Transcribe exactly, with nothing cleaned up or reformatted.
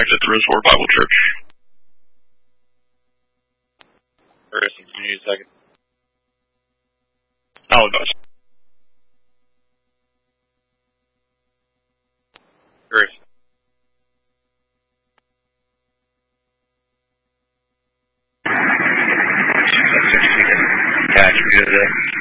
contact at the Reservoir Bible Church. Harrison, can you need a second? I'll advise. Harrison. Catch me today.